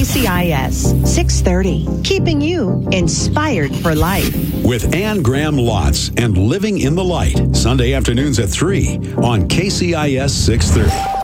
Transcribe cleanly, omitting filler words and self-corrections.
KCIS 630, keeping you inspired for life. With Ann Graham Lotz and Living in the Light, Sunday afternoons at 3 on KCIS 630.